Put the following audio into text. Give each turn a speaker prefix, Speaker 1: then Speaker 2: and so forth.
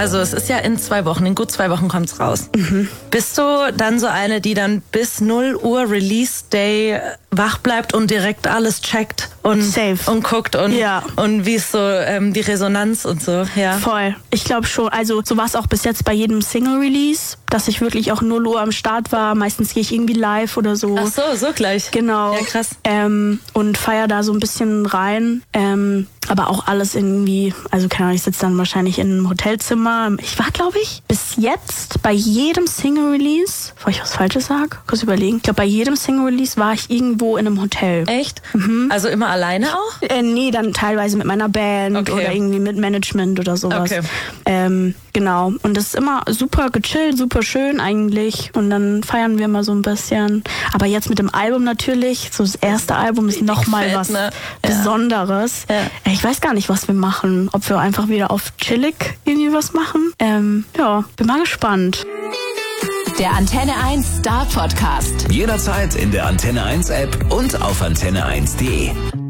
Speaker 1: Also es ist ja in 2 Wochen, in gut 2 Wochen kommt's raus. Bist du dann so eine, die dann bis 0 Uhr Release Day wach bleibt und direkt alles checkt und guckt und wie ist so die Resonanz und so? Ja.
Speaker 2: Voll. Ich glaube schon. Also so war es auch bis jetzt bei jedem Single-Release, dass ich wirklich auch 0 Uhr am Start war. Meistens gehe ich irgendwie live oder so.
Speaker 1: Ach so gleich.
Speaker 2: Genau.
Speaker 1: Ja, krass.
Speaker 2: Und feier da so ein bisschen rein. Aber auch alles irgendwie, also keine Ahnung, ich sitze dann wahrscheinlich in einem Hotelzimmer. Ich war, glaube ich, bis jetzt bei jedem Single-Release, bevor ich was Falsches sage, kurz überlegen. Ich glaube, bei jedem Single-Release war ich irgendwo in einem Hotel.
Speaker 1: Echt? Also immer alleine auch?
Speaker 2: Nee, dann teilweise mit meiner Band oder irgendwie mit Management oder sowas. Okay. Genau. Und das ist immer super gechillt, super schön eigentlich. Und dann feiern wir mal so ein bisschen. Aber jetzt mit dem Album natürlich, so das erste Album ist nochmal was Besonderes. Ja. Ich weiß gar nicht, was wir machen. Ob wir einfach wieder auf chillig irgendwie was machen. Bin mal gespannt.
Speaker 3: Der Antenne 1 Star Podcast.
Speaker 4: Jederzeit in der Antenne 1 App und auf antenne1.de.